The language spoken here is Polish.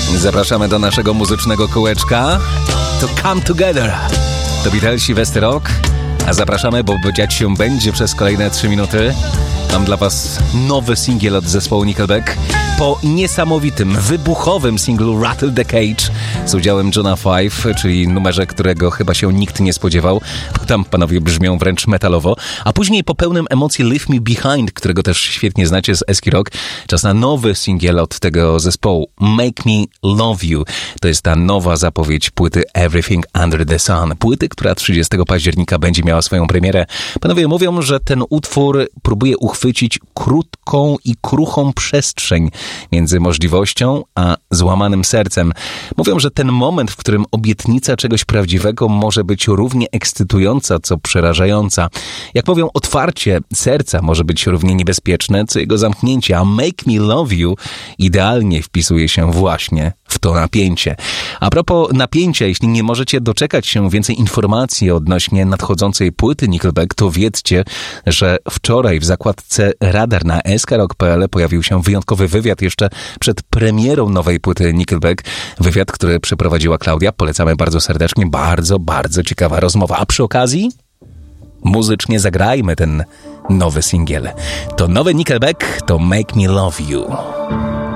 Zapraszamy do naszego muzycznego kółeczka. To Come Together. To Beatlesi, Westy Rock. A zapraszamy, bo dziać się będzie przez kolejne 3 minuty. Mam dla was nowy singiel od zespołu Nickelback. Po niesamowitym, wybuchowym singlu Rattle the Cage z udziałem Johna Five, czyli numerze, którego chyba się nikt nie spodziewał. Tam panowie brzmią wręcz metalowo. A później po pełnym emocji Leave Me Behind, którego też świetnie znacie z Eski Rock. Czas na nowy singiel od tego zespołu. Make Me Love You. To jest ta nowa zapowiedź płyty Everything Under the Sun. Płyty, która 30 października będzie miała swoją premierę. Panowie mówią, że ten utwór próbuje uchwycić krótką i kruchą przestrzeń między możliwością a złamanym sercem. Mówią, że ten moment, w którym obietnica czegoś prawdziwego może być równie ekscytująca, co przerażająca. Jak mówią, otwarcie serca może być równie niebezpieczne, co jego zamknięcie, a Make Me Love You idealnie wpisuje się właśnie w to napięcie. A propos napięcia, jeśli nie możecie doczekać się więcej informacji odnośnie nadchodzącej płyty Nickelback, to wiedzcie, że wczoraj w zakładce Radar na skrok.pl pojawił się wyjątkowy wywiad jeszcze przed premierą nowej płyty Nickelback. Wywiad, który przeprowadziła Klaudia. Polecamy bardzo serdecznie. Bardzo, bardzo ciekawa rozmowa. A przy okazji muzycznie zagrajmy ten nowy singiel. To nowy Nickelback, to Make Me Love You.